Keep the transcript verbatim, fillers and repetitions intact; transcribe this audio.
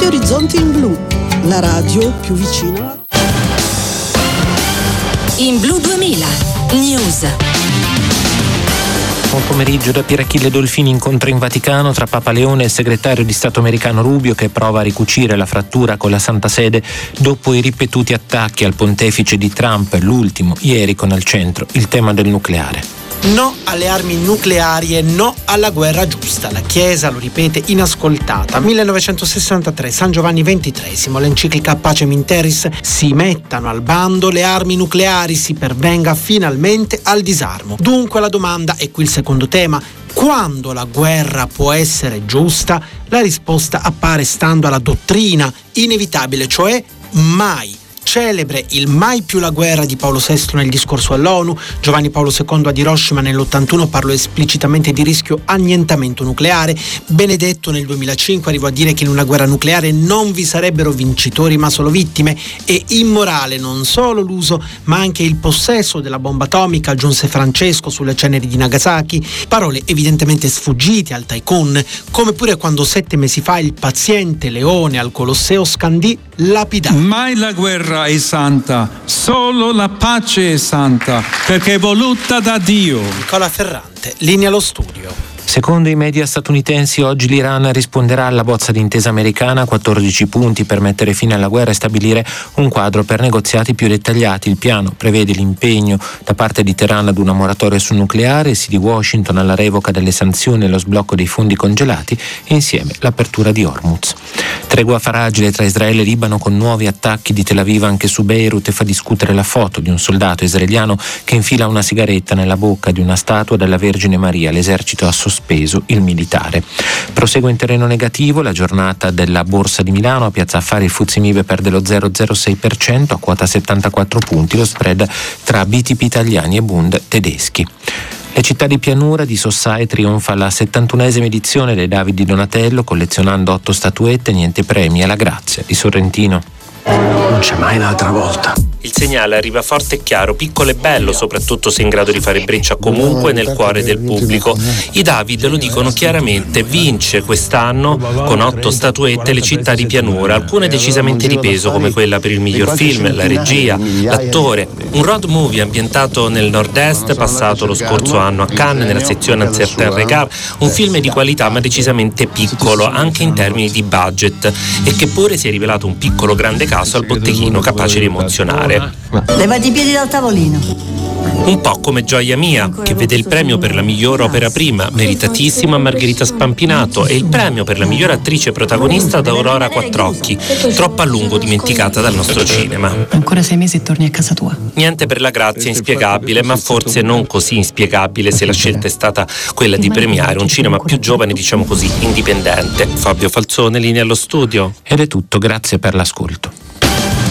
Orizzonti in Blu, la radio più vicina. In Blu duemila News. Buon pomeriggio da Pierachille Dolfini. Incontro in Vaticano tra Papa Leone e il segretario di Stato americano Rubio, che prova a ricucire la frattura con la Santa Sede dopo i ripetuti attacchi al pontefice di Trump, l'ultimo ieri con al centro il tema del nucleare. No alle armi nucleari e no alla guerra giusta. La Chiesa lo ripete inascoltata. millenovecentosessantatré, San Giovanni ventitreesimo, l'enciclica Pacem in Terris: si mettano al bando le armi nucleari, si pervenga finalmente al disarmo. Dunque la domanda, e qui il secondo tema: quando la guerra può essere giusta? La risposta appare stando alla dottrina inevitabile, cioè mai. Celebre il mai più la guerra di Paolo sesto nel discorso all'ONU. Giovanni Paolo secondo ad Hiroshima nell'ottantuno parlò esplicitamente di rischio annientamento nucleare. Benedetto nel duemilacinque arrivò a dire che in una guerra nucleare non vi sarebbero vincitori ma solo vittime. E immorale non solo l'uso ma anche il possesso della bomba atomica, aggiunse Francesco sulle ceneri di Nagasaki. Parole evidentemente sfuggite al tycoon, come pure quando sette mesi fa il paziente leone al Colosseo scandì lapidare: mai la guerra è santa, solo la pace è santa, perché è voluta da Dio. Nicola Ferrante, linea allo studio. Secondo i media statunitensi, oggi l'Iran risponderà alla bozza di intesa americana, quattordici punti per mettere fine alla guerra e stabilire un quadro per negoziati più dettagliati. Il piano prevede l'impegno da parte di Teheran ad una moratoria sul nucleare, sì di Washington alla revoca delle sanzioni e lo sblocco dei fondi congelati, e insieme l'apertura di Hormuz. Tregua fragile tra Israele e Libano, con nuovi attacchi di Tel Aviv anche su Beirut, e fa discutere la foto di un soldato israeliano che infila una sigaretta nella bocca di una statua della Vergine Maria. L'esercito ha sospeso il militare. Prosegue in terreno negativo la giornata della Borsa di Milano. A Piazza Affari il Fuzzi Mibe perde lo zero virgola zero sei per cento a quota settantaquattro punti, lo spread tra B T P italiani e Bund tedeschi. Le città di pianura di Sossai trionfa la settantunesima edizione dei David di Donatello, collezionando otto statuette, niente premi, alla grazia di Sorrentino. Non c'è mai un'altra volta. Il segnale arriva forte e chiaro, piccolo e bello, soprattutto se in grado di fare breccia comunque nel cuore del pubblico. I David lo dicono chiaramente: vince quest'anno con otto statuette le città di pianura, alcune decisamente di peso, come quella per il miglior film, la regia, l'attore. Un road movie ambientato nel nord-est, passato lo scorso anno a Cannes nella sezione Un certain regard, un film di qualità ma decisamente piccolo anche in termini di budget, e che pure si è rivelato un piccolo grande caso al botteghino, capace di emozionare. Levati i piedi dal tavolino. Un po' come Gioia Mia, che vede il premio per la miglior opera prima, meritatissima, a Margherita Spampinato, e il premio per la miglior attrice protagonista ad Aurora Quattrocchi, troppo a lungo dimenticata dal nostro cinema. Ancora sei mesi e torni a casa tua. Niente per la grazia inspiegabile, ma forse non così inspiegabile se la scelta è stata quella di premiare un cinema più giovane, diciamo così, indipendente. Fabio Falzone, linea allo studio. Ed è tutto, grazie per l'ascolto.